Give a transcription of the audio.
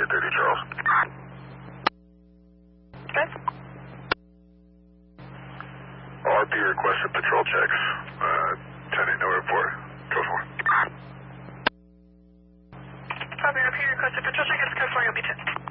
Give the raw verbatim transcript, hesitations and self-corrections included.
eight thirty, Charles. Okay. R P requested patrol checks. Uh, ten eight, no report. Go for it. Copy, R P requested patrol check. It's code four, you'll be ten.